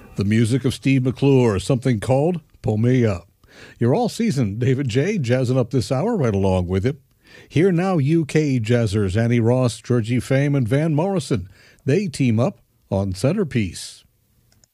The music of Steve McClure, something called Pull Me Up. You're all season David J. jazzing up this hour right along with him. Here now UK jazzers Annie Ross, Georgie Fame, and Van Morrison. They team up on Centerpiece.